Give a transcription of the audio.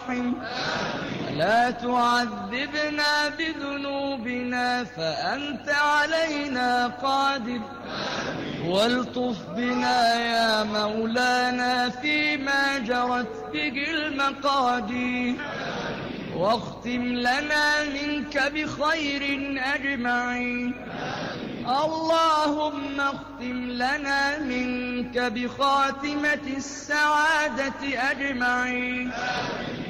راحم ولا تعذبنا بذنوبنا فأنت علينا قادر والطف بنا يا مولانا فيما جرت به المقادير واختم لنا منك بخير أجمعين اللهم اختم لنا منك بخاتمة السعادة أجمعين